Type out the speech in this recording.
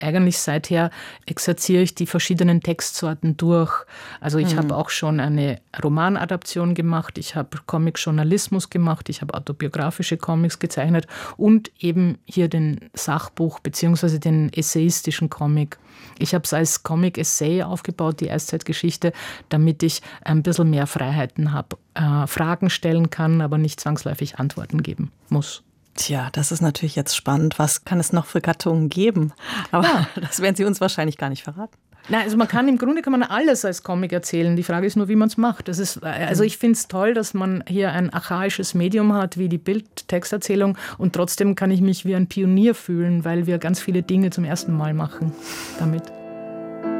eigentlich seither exerziere ich die verschiedenen Textsorten durch. Also ich habe auch schon eine Romanadaption gemacht, ich habe Comic-Journalismus gemacht, ich habe autobiografische Comics gezeichnet und eben hier den Sachbuch bzw. den essayistischen Comic. Ich habe es als Comic-Essay aufgebaut, die Eiszeitgeschichte, damit ich ein bisschen mehr Freiheiten habe, Fragen stellen kann, aber nicht zwangsläufig Antworten geben muss. Tja, das ist natürlich jetzt spannend. Was kann es noch für Gattungen geben? Aber das werden Sie uns wahrscheinlich gar nicht verraten. Nein, also im Grunde kann man alles als Comic erzählen. Die Frage ist nur, wie man es macht. Also ich finde es toll, dass man hier ein archaisches Medium hat, wie die Bildtexterzählung. Und trotzdem kann ich mich wie ein Pionier fühlen, weil wir ganz viele Dinge zum ersten Mal machen damit.